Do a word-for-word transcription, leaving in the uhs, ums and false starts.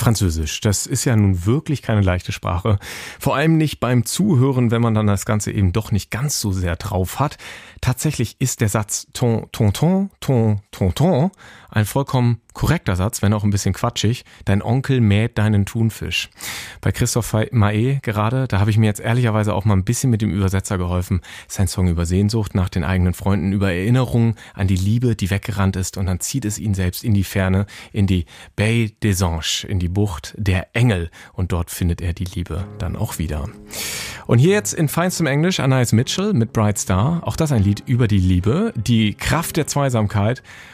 Französisch, das ist ja nun wirklich keine leichte Sprache. Vor allem nicht beim Zuhören, wenn man dann das Ganze eben doch nicht ganz so sehr drauf hat. Tatsächlich ist der Satz ton, ton, ton, ton, ton, ton ein vollkommen korrekter Satz, wenn auch ein bisschen quatschig. Dein Onkel mäht deinen Thunfisch. Bei Christoph Maé gerade, da habe ich mir jetzt ehrlicherweise auch mal ein bisschen mit dem Übersetzer geholfen. Sein Song über Sehnsucht nach den eigenen Freunden, über Erinnerungen an die Liebe, die weggerannt ist, und dann zieht es ihn selbst in die Ferne, in die Baie des Anges, in die Bucht der Engel, und dort findet er die Liebe dann auch wieder. Und hier jetzt in feinstem Englisch Anais Mitchell mit Bright Star, auch das ein Lied über die Liebe, die Kraft der Zweisamkeit.